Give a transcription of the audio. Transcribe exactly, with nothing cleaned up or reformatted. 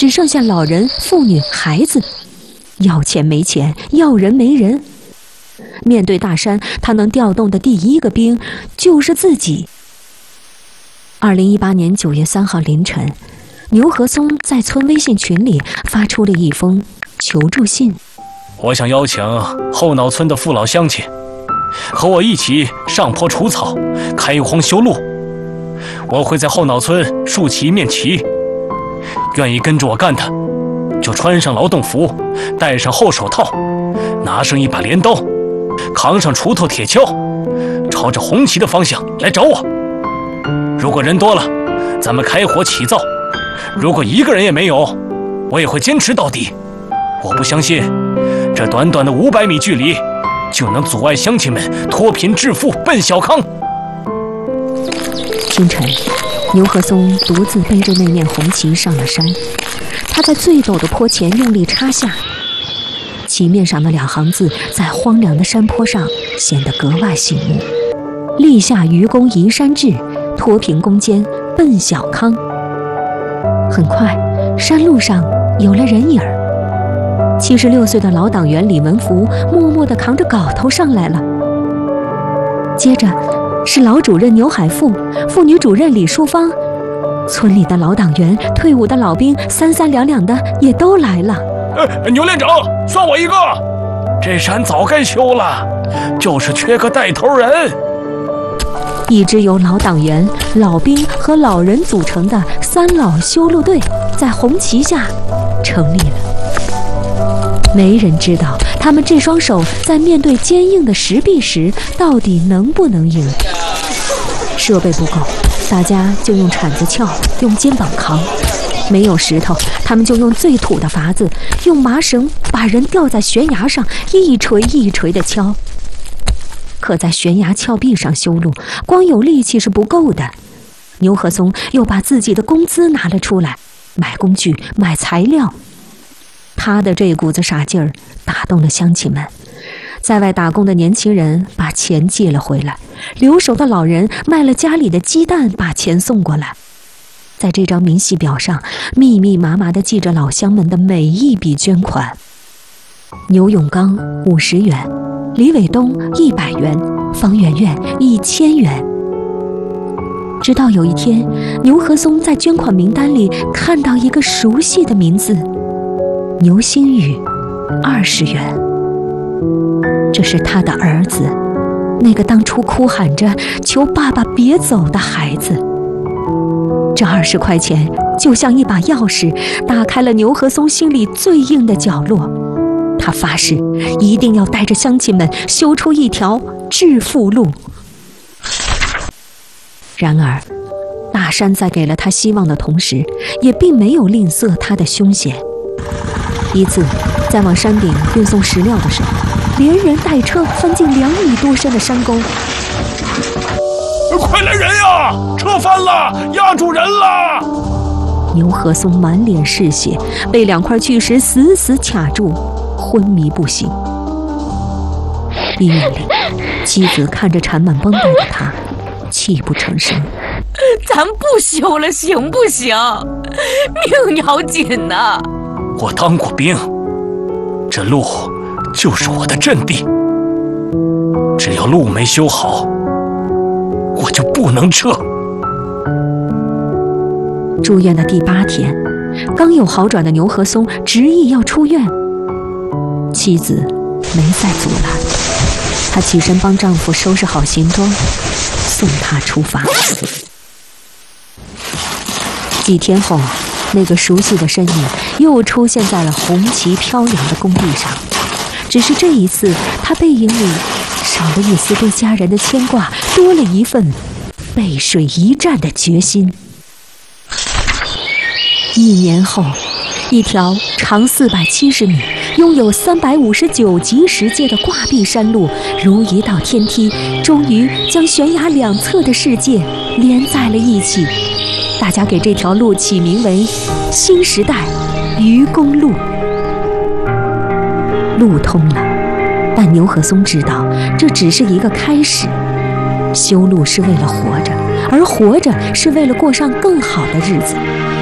只剩下老人、妇女、孩子，要钱没钱，要人没人。面对大山，他能调动的第一个兵就是自己。二零一八年九月三号凌晨，牛和松在村微信群里发出了一封求助信。 我想邀请后脑村的父老乡亲和我一起上坡除草、开荒修路。我会在后脑村竖起一面旗，愿意跟着我干的，就穿上劳动服，戴上厚手套，拿上一把镰刀，扛上锄头、铁锹，朝着红旗的方向来找我。如果人多了，咱们开火起灶；如果一个人也没有，我也会坚持到底。我不相信这短短的五百米距离就能阻碍乡亲们脱贫致富奔小康。 清晨，牛和松独自背着那面红旗上了山。他在最陡的坡前用力插下，旗面上的两行字在荒凉的山坡上显得格外醒目：立下愚公移山志，脱贫攻坚奔小康。很快，山路上有了人影儿。七十六岁的老党员李文福默默地扛着镐头上来了。接着是老主任牛海富、妇女主任李淑芳，村里的老党员、退伍的老兵，三三两两的也都来了。 哎，牛连长，算我一个！这山早该修了，就是缺个带头人。 一支由老党员、老兵和老人组成的三老修路队，在红旗下成立了。没人知道他们这双手在面对坚硬的石壁时到底能不能赢。设备不够，大家就用铲子撬，用肩膀扛；没有石头，他们就用最土的法子，用麻绳把人吊在悬崖上，一锤一锤地敲。可在悬崖峭壁上修路，光有力气是不够的。牛和松又把自己的工资拿了出来，买工具，买材料。他的这股子傻劲儿打动了乡亲们，在外打工的年轻人把钱借了回来，留守的老人卖了家里的鸡蛋把钱送过来。在这张明细表上，密密麻麻地记着老乡们的每一笔捐款。牛永刚五十元，李伟东一百元，方圆圆一千元。直到有一天，牛和松在捐款名单里看到一个熟悉的名字。牛星宇，二十元。这是他的儿子，那个当初哭喊着求爸爸别走的孩子。这二十块钱就像一把钥匙，打开了牛和松心里最硬的角落。他发誓，一定要带着乡亲们修出一条致富路。然而，大山在给了他希望的同时，也并没有吝啬他的凶险。一次，在往山顶运送石料的时候，连人带车翻进两米多深的山沟。 快来人呀！车翻了，压住人了！ 牛和松满脸是血，被两块巨石死死卡住，昏迷不醒。医院里，妻子看着缠满绷带的他，泣不成声。 咱不修了，行不行？命要紧呐！ 我当过兵，这路就是我的阵地。只要路没修好，我就不能撤。 住院的第八天，刚有好转的牛和松执意要出院，妻子没再阻拦，她起身帮丈夫收拾好行装，送他出发。几天后，那个熟悉的身影又出现在了红旗飘扬的工地上，只是这一次，他背影里少了一丝对家人的牵挂，多了一份背水一战的决心。一年后，一条长四百七十米、拥有三百五十九级石阶的挂壁山路，如一道天梯，终于将悬崖两侧的世界连在了一起。大家给这条路起名为“新时代愚公路”。路通了，但牛和松知道，这只是一个开始。修路是为了活着，而活着是为了过上更好的日子。